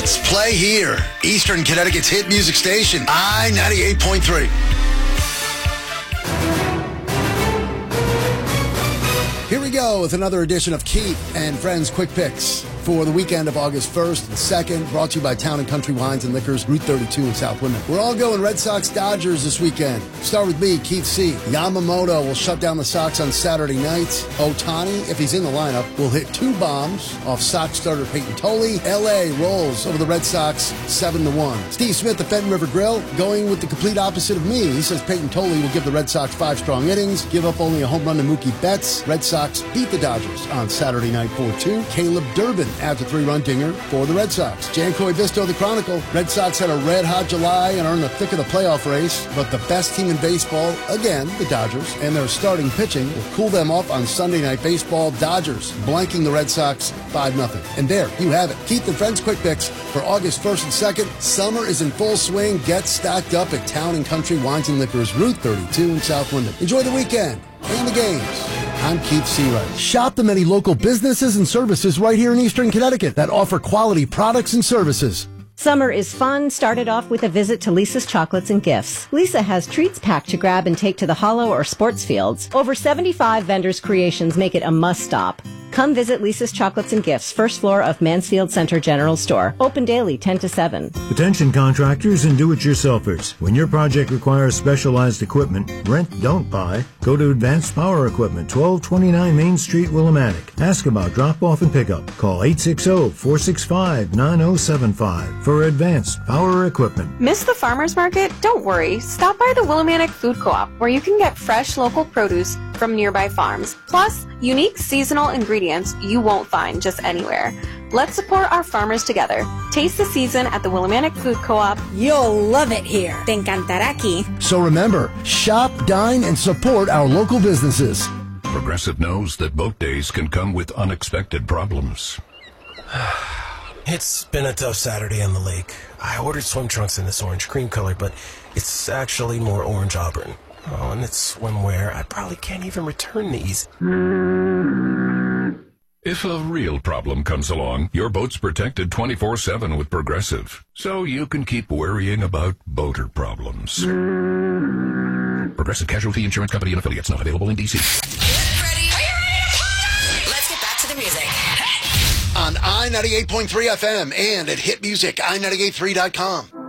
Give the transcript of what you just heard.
Hits play here. Eastern Connecticut's hit music station, I-98.3. Here we go with another edition of Keith and Friends Quick Picks for the weekend of August 1st and 2nd, brought to you by Town & Country Wines and Liquors, Route 32 in South Wyndham. We're all going Red Sox Dodgers this weekend. Start with me, Keith C. Yamamoto will shut down the Sox on Saturday night. Ohtani, if he's in the lineup, will hit 2 bombs off Sox starter Peyton Tolley. L.A. rolls over the Red Sox 7-1. Steve Smith, the Fenton River Grill, going with the complete opposite of me. He says Peyton Tolley will give the Red Sox 5 strong innings, give up only a home run to Mookie Betts. Red Sox beat the Dodgers on Saturday night 4-2. Caleb Durbin adds a 3-run dinger for the Red Sox. Jan Coy Visto, the Chronicle. Red Sox had a red-hot July and are in the thick of the playoff race, but the best team in baseball, again, the Dodgers, and their starting pitching will cool them off on Sunday Night Baseball. Dodgers blanking the Red Sox 5-0. And there, you have it. Keith and Friends Quick Picks for August 1st and 2nd. Summer is in full swing. Get stocked up at Town & Country Wines and Liquors, Route 32 in South Wyndham. Enjoy the weekend and the games. I'm Keith Seawright. Shop the many local businesses and services right here in Eastern Connecticut that offer quality products and services. Summer is fun. Started off with a visit to Lisa's Chocolates and Gifts. Lisa has treats packed to grab and take to the Hollow or sports fields. Over 75 vendors' creations make it a must-stop. Come visit Lisa's Chocolates and Gifts, first floor of Mansfield Center General Store. Open daily 10 to 7. Attention contractors and do-it-yourselfers. When your project requires specialized equipment, rent, don't buy, go to Advanced Power Equipment, 1229 Main Street, Willimantic. Ask about drop-off and pickup. Call 860-465-9075 for Advanced Power Equipment. Miss the farmer's market? Don't worry. Stop by the Willimantic Food Co-op, where you can get fresh local produce from nearby farms, plus unique seasonal ingredients you won't find just anywhere. Let's support our farmers together. Taste the season at the Willimantic Food Co-op. You'll love it here. Te encantará aquí. So remember, shop, dine, and support our local businesses. Progressive knows that boat days can come with unexpected problems. It's been a tough Saturday on the lake. I ordered swim trunks in this orange cream color, but it's actually more orange auburn. Oh, and it's swimwear. I probably can't even return these. If a real problem comes along, your boat's protected 24/7 with Progressive, so you can keep worrying about boater problems. Progressive Casualty Insurance Company and Affiliates, not available in D.C. Get ready. Are you ready? Let's get back to the music. On I-98.3 FM and at hitmusic, I983.com.